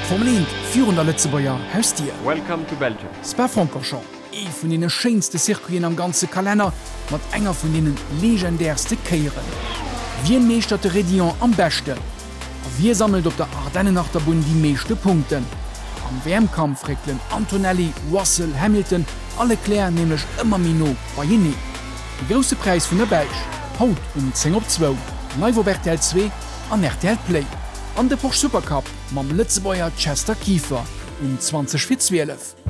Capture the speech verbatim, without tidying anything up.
Formel vier der Lützebauer Haustier. Welcome to Belgium. Spa-Francorchamps, e vun den schönste Zirkuien am ganze Kalender, mat enger vun denen legendärste Keieren. Wir meestert de Redion am beste. A wir sammelt op der Ardennenachterbun die meeschte Punkten. Am Wärmkampf reglen Antonelli, Russell, Hamilton, alle klären nämlich immer Mino bei Jene. Die große Preis vun der Beich, haut um zehn op zwei, live op R T L zwei an R T L Play. An der Porsche Supercup mam Lützebauer Chester Kiefer um zwanzig für zwölf.